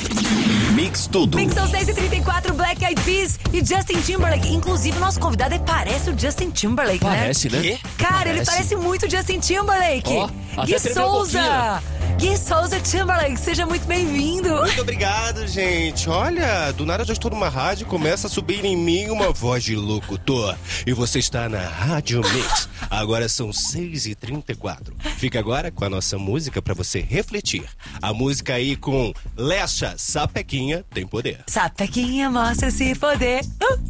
Mix Tudo. Mix são 6h34, Black Eyed Peas e Justin Timberlake. Inclusive, o nosso convidado parece o Justin Timberlake, Parece, né? Cara, ele parece muito o Justin Timberlake. Até Gui Souza. Gui Souza Timberlake, seja muito bem-vindo. Muito obrigado, gente. Olha, do nada eu já estou numa rádio e começa a subir em mim uma voz de locutor. E você está na Rádio Mix. Agora são 6h34. Fica agora com a nossa música pra você refletir. A música aí com Lecha, Sapequinha tem poder. Sapequinha mostra esse poder.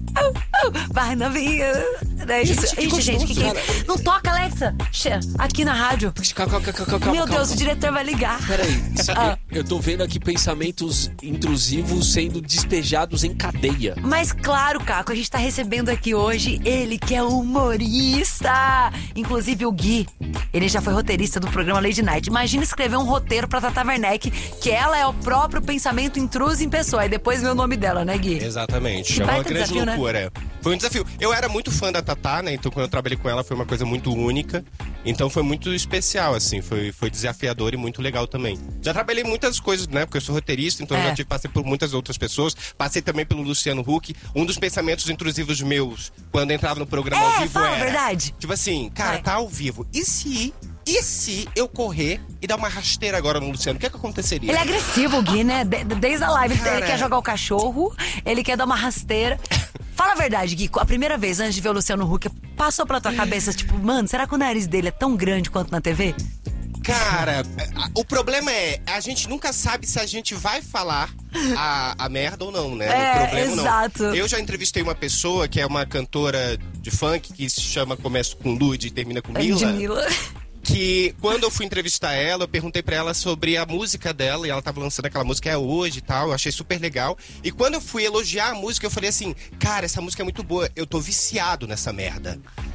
Vai novinha. É isso. Gente, que é isso? Não toca, Alexa. Aqui na rádio. Meu Deus, o diretor vai ligar. Peraí, eu tô vendo aqui pensamentos intrusivos sendo despejados em cadeia. Mas claro, Caco, a gente tá recebendo aqui hoje ele que é humorista. Inclusive o Gui, ele já foi roteirista do programa Lady Night. Imagina escrever um roteiro pra Tata Werneck, que ela é o próprio pensamento intruso em pessoa. E depois vê o nome dela, né, Gui? Exatamente. É uma grande desafio, loucura. né? Foi um desafio. Eu era muito fã da Tatá, né? Então quando eu trabalhei com ela foi uma coisa muito única. Então foi muito especial, assim. Foi desafiador e muito legal também. Já trabalhei muitas coisas, né? Porque eu sou roteirista, então eu já passei por muitas outras pessoas. Passei também pelo Luciano Huck. Um dos pensamentos intrusivos meus, quando eu entrava no programa ao vivo, fala era... verdade. Tipo assim, cara, tá ao vivo. E se eu correr e dar uma rasteira agora no Luciano? O que aconteceria? Ele é agressivo, o Gui, né? Desde a live. Cara... Ele quer jogar o cachorro, ele quer dar uma rasteira. Fala a verdade, Gui. A primeira vez, antes de ver o Luciano Huck, passou pela tua cabeça, tipo, mano, será que o nariz dele é tão grande quanto na TV? Cara, o problema é, a gente nunca sabe se a gente vai falar a merda ou não, né? O problema exato. Não. Eu já entrevistei uma pessoa que é uma cantora de funk que se chama, começa com Lud e termina com Mila. Que quando eu fui entrevistar ela, eu perguntei pra ela sobre a música dela, e ela tava lançando aquela música hoje e tal, eu achei super legal. E quando eu fui elogiar a música, eu falei assim, cara, essa música é muito boa, eu tô viciado nessa merda.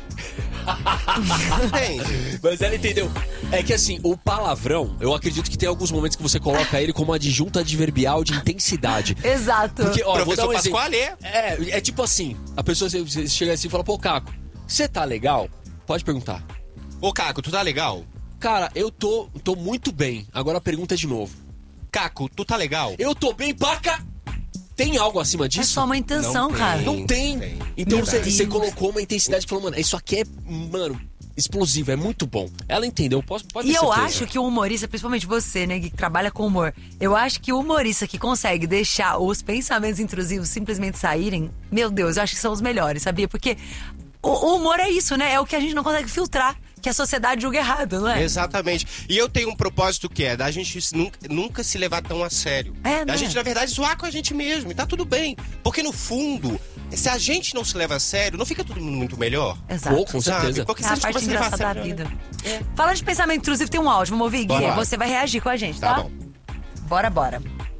Mas ela entendeu. É que assim, o palavrão, eu acredito que tem alguns momentos que você coloca ele como adjunto adverbial de intensidade. Exato. Porque, ó, Professor vou dar um Pasquale. É tipo assim, a pessoa chega assim e fala, pô, Caco, você tá legal? Pode perguntar. Ô, Caco, tu tá legal? Cara, eu tô muito bem. Agora a pergunta é de novo. Caco, tu tá legal? Eu tô bem, paca! Tem algo acima disso? É só uma intenção, Não cara. Não tem. Então você colocou uma intensidade e falou, mano, isso aqui é, explosivo, é muito bom. Ela entendeu, pode ter certeza. E eu acho que o humorista, principalmente você, né, que trabalha com humor, eu acho que o humorista que consegue deixar os pensamentos intrusivos simplesmente saírem, meu Deus, eu acho que são os melhores, sabia? Porque o humor é isso, né? É o que a gente não consegue filtrar, que a sociedade julga errado, não é? Exatamente. E eu tenho um propósito que é da gente nunca se levar tão a sério. Da gente, na verdade, zoar com a gente mesmo. E tá tudo bem. Porque, no fundo, se a gente não se leva a sério, não fica tudo muito melhor? Exato. Pô, com certeza. Porque É se a a gente parte começa a levar a engraçada da sério... vida. Fala de pensamento intrusivo, tem um áudio, vamos ouvir, Gui. Bora lá. Você vai reagir com a gente, tá? Tá bom. Bora.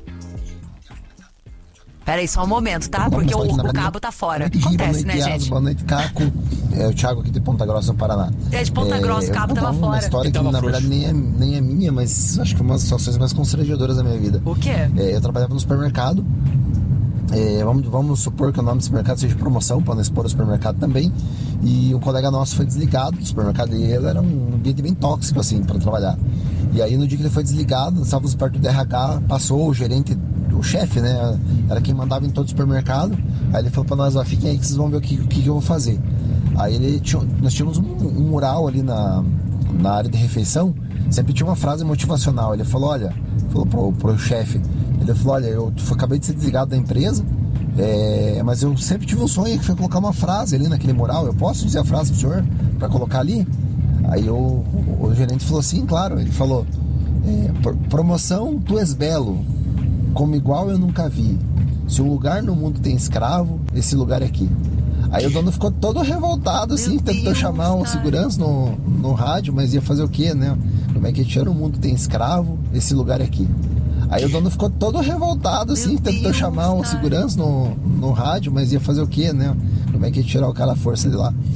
Pera aí, só um momento, tá? Porque o cabo tá fora. Acontece, né, gente? Boa noite, Caco. É o Thiago aqui de Ponta Grossa, no Paraná. É de Ponta Grossa, o cabo tava uma fora. história que, na verdade, nem é minha, mas acho que foi uma das situações mais constrangedoras da minha vida. O quê? Eu trabalhava no supermercado. Vamos supor que o nome do supermercado seja promoção, para não expor o supermercado também. E um colega nosso foi desligado do supermercado e ele era um ambiente bem tóxico, assim, para trabalhar. E aí, no dia que ele foi desligado, estávamos perto do RH, passou o gerente, o chefe, né? Era quem mandava em todo o supermercado. Aí ele falou para nós, fiquem aí que vocês vão ver o que eu vou fazer. Aí nós tínhamos um mural ali na área de refeição, sempre tinha uma frase motivacional. Ele falou pro chefe, ele falou, olha, eu acabei de ser desligado da empresa, mas eu sempre tive um sonho que foi colocar uma frase ali naquele mural. Eu posso dizer a frase pro senhor para colocar ali? Aí o gerente falou assim, claro. Ele falou, promoção, tu és belo, como igual eu nunca vi. Se um lugar no mundo tem escravo, esse lugar é aqui. Aí o dono ficou todo revoltado, assim, tentou chamar um segurança no rádio, mas ia fazer o quê, né? Como é que tira o mundo tem escravo, esse lugar é aqui. Aí o dono ficou todo revoltado, assim, tentou chamar um segurança no rádio, mas ia fazer o quê, né? Como é que ia tirar o cara à força de lá.